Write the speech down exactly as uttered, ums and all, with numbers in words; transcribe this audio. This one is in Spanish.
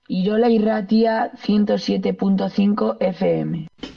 Irola Irratia ciento siete punto cinco F M.